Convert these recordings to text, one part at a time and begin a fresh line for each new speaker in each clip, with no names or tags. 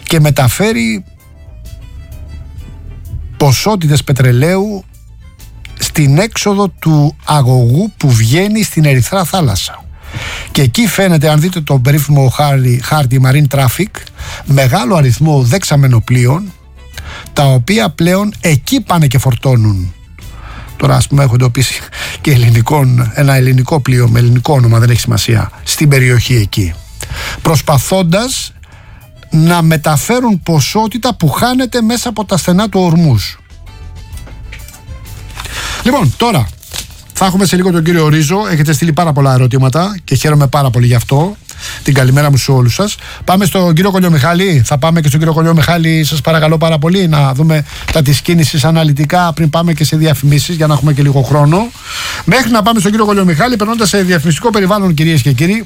και μεταφέρει ποσότητες πετρελαίου στην έξοδο του αγωγού που βγαίνει στην Ερυθρά θάλασσα. Και εκεί φαίνεται, αν δείτε το περίφημο χάρτη Marine Traffic, μεγάλο αριθμό δεξαμενοπλοίων, τα οποία πλέον εκεί πάνε και φορτώνουν. Τώρα, ας πούμε, έχω εντοπίσει και ένα ελληνικό πλοίο με ελληνικό όνομα, δεν έχει σημασία, στην περιοχή εκεί, προσπαθώντας να μεταφέρουν ποσότητα που χάνεται μέσα από τα στενά του Ορμούζ. Λοιπόν, τώρα θα έχουμε σε λίγο τον κύριο Ρίζο. Έχετε στείλει πάρα πολλά ερωτήματα και χαίρομαι πάρα πολύ γι' αυτό. Την καλημέρα μου σε όλους σας. Πάμε στον κύριο Κολιομιχάλη. Θα πάμε και στον κύριο Κολιομιχάλη, σας παρακαλώ πάρα πολύ, να δούμε τα της κίνησης αναλυτικά πριν πάμε και σε διαφημίσεις, για να έχουμε και λίγο χρόνο. Μέχρι να πάμε στον κύριο Κολιομιχάλη, περνώντας σε διαφημιστικό περιβάλλον, κυρίες και κύριοι.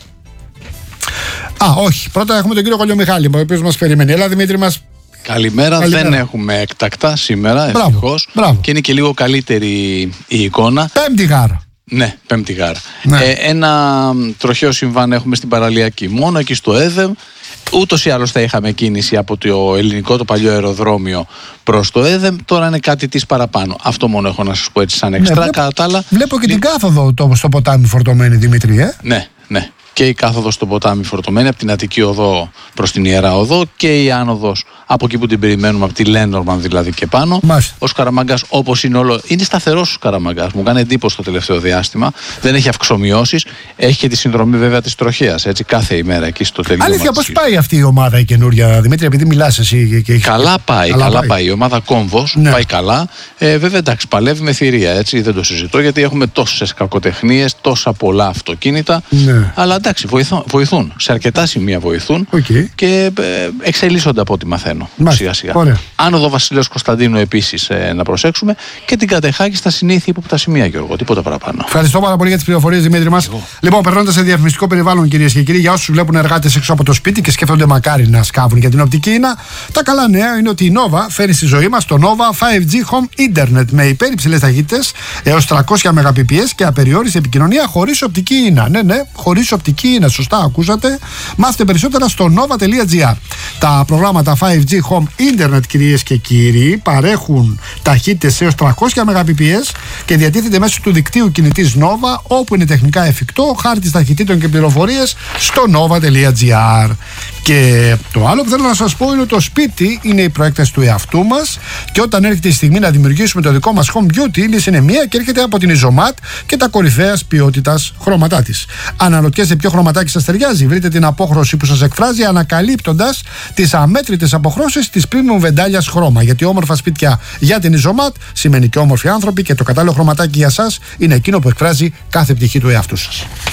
Όχι. Πρώτα έχουμε τον κύριο Κολιομιχάλη, ο οποίος μας περιμένει. Έλα, Δημήτρη μας.
Καλημέρα. Δεν έχουμε εκτακτά σήμερα, ευτυχώς. Και είναι και λίγο καλύτερη η εικόνα.
Πέμπτη γάρα.
Ναι, πέμπτη γάρα. Ναι. Ένα τροχαίο συμβάν έχουμε στην παραλιακή, μόνο εκεί στο ΕΔΕΜ. Ούτως ή άλλως θα είχαμε κίνηση από το ελληνικό, το παλιό αεροδρόμιο, προς το ΕΔΕΜ. Τώρα είναι κάτι της παραπάνω. Αυτό μόνο έχω να σας πω έτσι σαν εξτρά.
Βλέπω και την κάθοδο στο ποτάμι φορτωμένη, Δημήτρη.
Ναι. Και η κάθοδος στο ποτάμι φορτωμένη από την Αττική Οδό προς την Ιερά Οδό, και η άνοδος από εκεί που την περιμένουμε, από τη Λένορμαν δηλαδή και πάνω. Ο Σκαραμαγκάς, όπως είναι όλο, είναι σταθερός ο Σκαραμαγκάς. Μου κάνει εντύπωση το τελευταίο διάστημα. Δεν έχει αυξομοιώσεις. Έχει και τη συνδρομή βέβαια της τροχέας. Έτσι, κάθε ημέρα εκεί στο τελείωμα.
Αλήθεια, πώς πάει αυτή η ομάδα η καινούρια, Δημήτρη, επειδή μιλάς εσύ και
καλά πάει. Η ομάδα Κόμβος πάει καλά. Βέβαια, εντάξει, παλεύει με θηρία, έτσι, δεν το συζητώ, γιατί έχουμε τόσες κακοτεχνίες, τόσα πολλά αυτοκίνητα. Αλλά εντάξει, βοηθούν. Σε αρκετά σημεία βοηθούν και εξελίσσονται από ό,τι μαθαίνω. Σιγά-σιγά. Άνοδο Βασιλέως Κωνσταντίνου επίσης να προσέξουμε, και την Κατεχάκη στα συνήθεια ύποπτα σημεία, Γιώργο. Τίποτα παραπάνω.
Ευχαριστώ πάρα πολύ για τις πληροφορίες, Δημήτρη μας. Λοιπόν, περνώντας σε διαφημιστικό περιβάλλον, κυρίες και κύριοι, για όσους βλέπουν εργάτες έξω από το σπίτι και σκέφτονται μακάρι να σκάβουν για την οπτική ίνα, τα καλά νέα είναι ότι η Nova φέρει στη ζωή μας το Nova 5G Home Internet με υπέρυψηλες ταχύτητες έως 300 Mbps και απεριόριστη επικοινωνία χωρίς οπτική ίνα. Ναι, χωρίς οπτική ίνα, σωστά ακούσατε. Μάθετε περισσότερα στο nova.gr. Τα προγράμματα 5G Home Internet, κυρίες και κύριοι, παρέχουν ταχύτητες έως 300 Mbps και διατίθεται μέσω του δικτύου κινητής Nova, όπου είναι τεχνικά εφικτό, χάρτης ταχυτήτων και πληροφορίες στο nova.gr. Και το άλλο που θέλω να σας πω είναι ότι το σπίτι είναι η προέκταση του εαυτού μας, και όταν έρχεται η στιγμή να δημιουργήσουμε το δικό μας home beauty, η λύση είναι μία και έρχεται από την Isomat και τα κορυφαίας ποιότητας χρώματά της. Αναρωτιέστε ποιο χρωματάκι σας ταιριάζει? Βρείτε την απόχρωση που σας εκφράζει, ανακαλύπτοντας τις αμέτρητες αποχρώσεις της premium βεντάλιας χρώμα. Γιατί όμορφα σπίτια για την Isomat σημαίνει και όμορφοι άνθρωποι, και το κατάλληλο χρωματάκι για σας είναι εκείνο που εκφράζει κάθε πτυχή του εαυτού σας.